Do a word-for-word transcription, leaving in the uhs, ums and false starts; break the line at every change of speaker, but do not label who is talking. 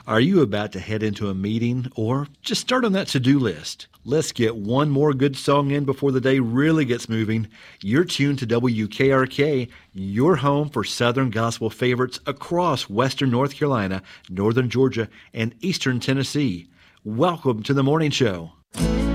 Are you about to head into a meeting or just start on that to-do list? Let's get one more good song in before the day really gets moving. You're tuned to W K R K, your home for Southern gospel favorites across Western North Carolina, Northern Georgia, and Eastern Tennessee. Welcome to the morning show.